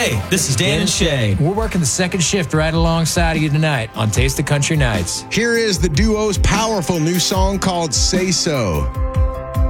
Hey, this is Dan and Shay. We're working the second shift right alongside of you tonight on Taste the Country Nights. Here is the duo's powerful new song called Say So.